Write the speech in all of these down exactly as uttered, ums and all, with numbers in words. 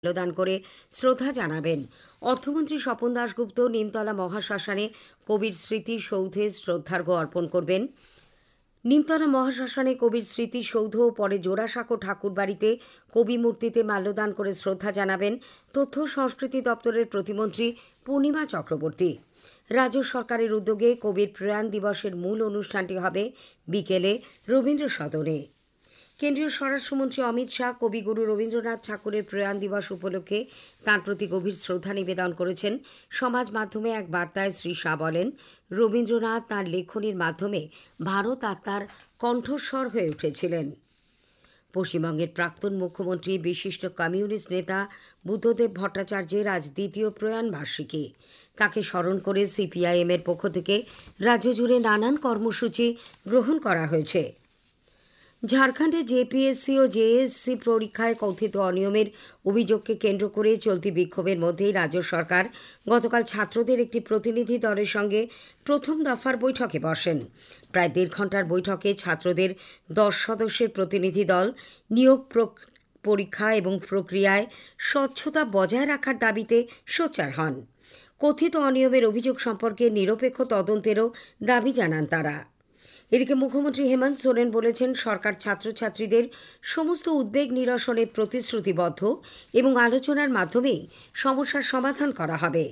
মাল্যদান করে শ্রদ্ধা জানাবেন। অর্থমন্ত্রী স্বপন দাশগুপ্ত নিমতলা মহাশ্মশানে কবির স্মৃতি সৌধে শ্রদ্ধার্ঘ্য অর্পণ করবেন। নিমতলা মহাশ্মশানে কবির স্মৃতি সৌধ ও পরে জোড়াসাঁকো ঠাকুরবাড়িতে কবি মূর্তিতে মাল্যদান করে শ্রদ্ধা জানাবেন তথ্য সংস্কৃতি দপ্তরের প্রতিমন্ত্রী পূর্ণিমা চক্রবর্তী। রাজ্য সরকারের উদ্যোগে কবির প্রয়াণ দিবসের মূল অনুষ্ঠানটি হবে বিকেলে রবীন্দ্র সদনে। কেন্দ্রীয় স্বরাষ্ট্রমন্ত্রী অমিত শাহ কবিগুরু রবীন্দ্রনাথ ঠাকুরের প্রয়াণ দিবস উপলক্ষে তাঁর প্রতি গভীর শ্রদ্ধা নিবেদন করেছেন। সমাজ মাধ্যমে এক বার্তায় শ্রী শাহ বলেন, রবীন্দ্রনাথ তাঁর লেখনীর মাধ্যমে ভারত আত্মার কণ্ঠস্বর হয়ে উঠেছিলেন। পশ্চিমবঙ্গের প্রাক্তন মুখ্যমন্ত্রী বিশিষ্ট কমিউনিস্ট নেতা বুদ্ধদেব ভট্টাচার্যের আজ দ্বিতীয় প্রয়াণ বার্ষিকী। তাকে স্মরণ করে সিপিআইএমের পক্ষ থেকে রাজ্য জুড়ে নানান কর্মসূচি গ্রহণ করা হয়েছে। ঝাড়খণ্ডে জেপিএসসি ও জেএসসি পরীক্ষায় কথিত অনিয়মের অভিযোগকে কেন্দ্র করে চলতি বিক্ষোভের মধ্যেই রাজ্য সরকার গতকাল ছাত্রদের একটি প্রতিনিধি দলের সঙ্গে প্রথম দফার বৈঠকে বসেন। প্রায় দেড় ঘণ্টার বৈঠকে ছাত্রদের দশ সদস্যের প্রতিনিধি দল নিয়োগ পরীক্ষা এবং প্রক্রিয়ায় স্বচ্ছতা বজায় রাখার দাবিতে সোচ্চার হন। কথিত অনিয়মের অভিযোগ সম্পর্কে নিরপেক্ষ তদন্তেরও দাবি জানান তারা। এদিকে মুখ্যমন্ত্রী হেমন্ত সোরেন বলেছেন, সরকার ছাত্রছাত্রীদের সমস্ত উদ্বেগ নিরসনে প্রতিশ্রুতিবদ্ধ এবং আলোচনার মাধ্যমেই সমস্যার সমাধান করা হবে।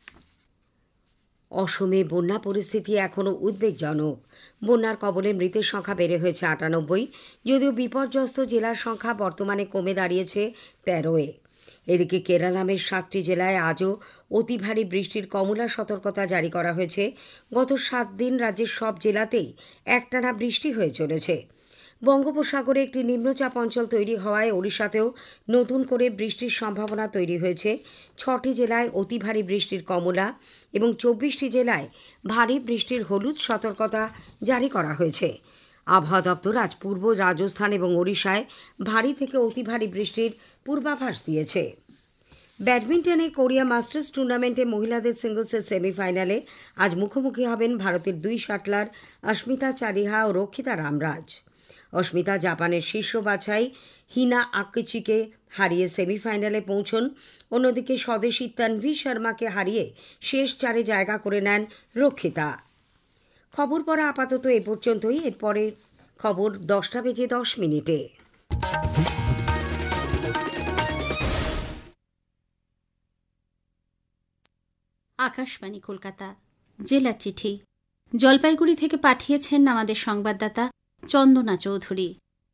অসমে বন্যা পরিস্থিতি এখনও উদ্বেগজনক। বন্যার কবলে মৃতের সংখ্যা বেড়ে হয়েছে আটানব্বই, যদিও বিপর্যস্ত জেলার সংখ্যা বর্তমানে কমে দাঁড়িয়েছে তেরোয়। এদিকে কেরালামের সাতটি জেলায় আজও অতি ভারী বৃষ্টির কমলা সতর্কতা জারি করা হয়েছে। গত সাত দিন রাজ্যের সব জেলাতেই একটানা বৃষ্টি হয়ে চলেছে। বঙ্গোপসাগরে একটি নিম্নচাপ অঞ্চল তৈরি হওয়ায় ওড়িশাতেও নতুন করে বৃষ্টির সম্ভাবনা তৈরি হয়েছে। ছটি জেলায় অতি ভারী বৃষ্টির কমলা এবং চব্বিশটি জেলায় ভারী বৃষ্টির হলুদ সতর্কতা জারি করা হয়েছে। আবহাওয়া দপ্তর আজ পূর্ব রাজস্থান এবং ওড়িশায় ভারী থেকে অতি ভারী বৃষ্টির পূর্বাভাস দিয়েছে। ব্যাডমিন্টনে কোরিয়া মাস্টার্স টুর্নামেন্টে মহিলাদের সিঙ্গলসের সেমিফাইনালে আজ মুখোমুখি হবেন ভারতের দুই শাটলার অস্মিতা চালিহা ও রক্ষিতা রামরাজ। অস্মিতা জাপানের শীর্ষ বাছাই হিনা আকিচিকে হারিয়ে সেমিফাইনালে পৌঁছন। অন্যদিকে স্বদেশী তন্ভি শর্মাকে হারিয়ে শেষ চারে জায়গা করে নেন রক্ষিতা। খবর পড়া আপাতত এ পর্যন্তই। এরপরে খবর দশটা বেজে দশ মিনিটে। আকাশবাণী কলকাতা, জেলা চিঠি জলপাইগুড়ি থেকে পাঠিয়েছেন আমাদের সংবাদদাতা চন্দনা চৌধুরী।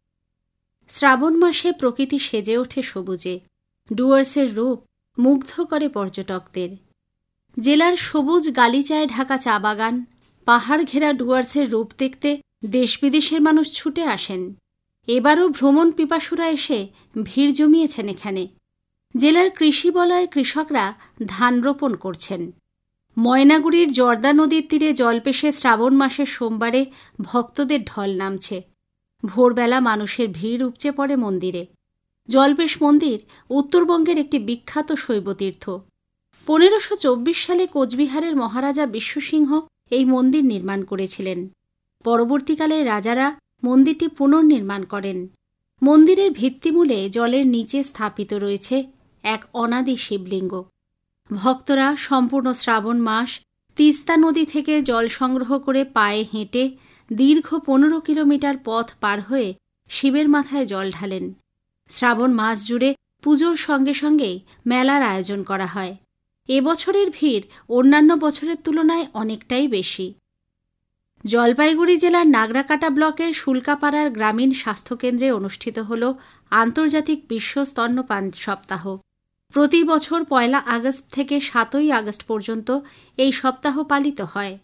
শ্রাবণ মাসে প্রকৃতি সেজে ওঠে সবুজে, ডুয়ার্সের রূপ মুগ্ধ করে পর্যটকদের। জেলার সবুজ গালিচায় ঢাকা চা বাগান, পাহাড় ঘেরা ডুয়ার্সের রূপ দেখতে দেশ বিদেশের মানুষ ছুটে আসেন। এবারও ভ্রমণ পিপাসুরা এসে ভিড় জমিয়েছেন এখানে। জেলার কৃষি বলয়ে কৃষকরা ধান রোপণ করছেন। ময়নাগুড়ির জর্দা নদীর তীরে জলপেশে শ্রাবণ মাসের সোমবারে ভক্তদের ঢল নামছে। ভোরবেলা মানুষের ভিড় উপচে পড়ে মন্দিরে। জলপেশ মন্দির উত্তরবঙ্গের একটি বিখ্যাত শৈবতীর্থ। পনেরোশো চব্বিশ সালে কোচবিহারের মহারাজা বিশ্বসিংহ এই মন্দির নির্মাণ করেছিলেন। পরবর্তীকালে রাজারা মন্দিরটি পুনর্নির্মাণ করেন। মন্দিরের ভিত্তিমূলে জলের নিচে স্থাপিত রয়েছে এক অনাদি শিবলিঙ্গ। ভক্তরা সম্পূর্ণ শ্রাবণ মাস তিস্তা নদী থেকে জল সংগ্রহ করে পায়ে হেঁটে দীর্ঘ পনেরো কিলোমিটার পথ পার হয়ে শিবের মাথায় জল ঢালেন। শ্রাবণ মাস জুড়ে পুজোর সঙ্গে সঙ্গেই মেলার আয়োজন করা হয়। এবছরের ভিড় অন্যান্য বছরের তুলনায় অনেকটাই বেশি। জলপাইগুড়ি জেলার নাগরাকাটা ব্লকের শুল্কাপাড়ার গ্রামীণ স্বাস্থ্যকেন্দ্রে অনুষ্ঠিত হল আন্তর্জাতিক বিশ্ব স্তন্যপান সপ্তাহ। প্রতি বছর পয়লা আগস্ট থেকে সাতই আগস্ট পর্যন্ত এই সপ্তাহ পালিত হয়।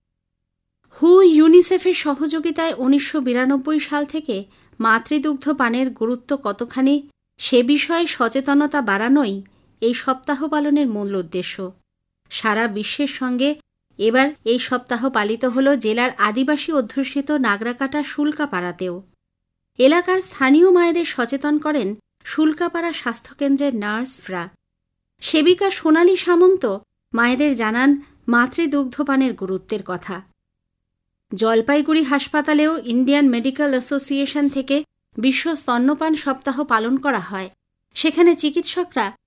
হু ইউনিসেফের সহযোগিতায় উনিশশো বিরানব্বই সাল থেকে মাতৃদুগ্ধ পানের গুরুত্ব কতখানি সে বিষয়ে সচেতনতা বাড়ানোই এই সপ্তাহ পালনের মূল উদ্দেশ্য। সারা বিশ্বের সঙ্গে এবার এই সপ্তাহ পালিত হল জেলার আদিবাসী অধ্যুষিত নাগরাকাটা শুল্কাপাড়াতেও। এলাকার স্থানীয় মায়েদের সচেতন করেন শুল্কাপাড়া স্বাস্থ্যকেন্দ্রের নার্সরা। সেবিকা সোনালী সামন্ত মায়েদের জানান মাতৃদুগ্ধপানের গুরুত্বের কথা। জলপাইগুড়ি হাসপাতালেও ইন্ডিয়ান মেডিকেল অ্যাসোসিয়েশন থেকে বিশ্ব স্তন্যপান সপ্তাহ পালন করা হয়। সেখানে চিকিৎসকরা